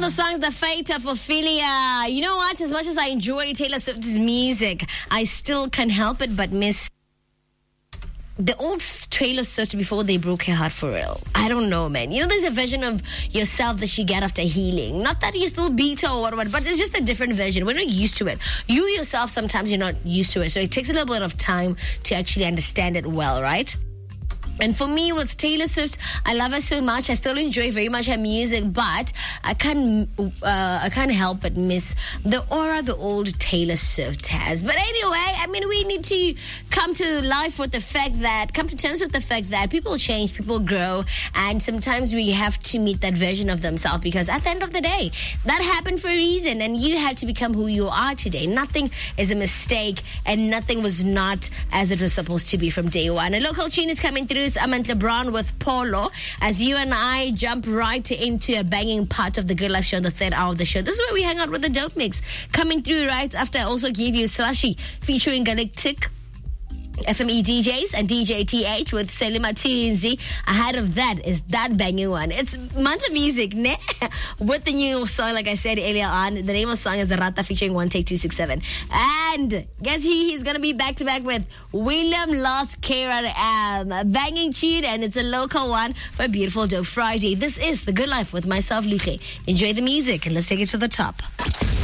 beautiful songs, The Fate of Ophelia. You know what? As much as I enjoy Taylor Swift's music, I still can't help it but miss the old Taylor Swift before they broke her heart for real. I don't know, man. You know, there's a version of yourself that she get after healing. Not that you still beat her or whatever, but it's just a different version. We're not used to it. You yourself, sometimes you're not used to it. So it takes a little bit of time to actually understand it well, right? And for me, with Taylor Swift, I love her so much. I still enjoy very much her music, but I can't help but miss the aura the old Taylor Swift has. But anyway, I mean, we need to come to terms with the fact that people change, people grow, and sometimes we have to meet that version of themselves, because at the end of the day, that happened for a reason, and you had to become who you are today. Nothing is a mistake, and nothing was not as it was supposed to be from day one. A local tune is coming through. It's Amantla Brown with Polo, as you and I jump right into a banging part of the Good Life Show, the third hour of the show. This is where we hang out with the dope mix, coming through right after I also gave you Slushy featuring Galactic FME DJs and DJ TH with Selima TNZ. Ahead of that is that banging one. It's month of music, ne? With the new song, like I said earlier on. The name of the song is Rata featuring One Take 267. And guess who he's going to be back to back with? William Lost Karen M. A banging tune, and it's a local one for a beautiful Dope Friday. This is The Good Life with myself, Luche. Enjoy the music and let's take it to the top.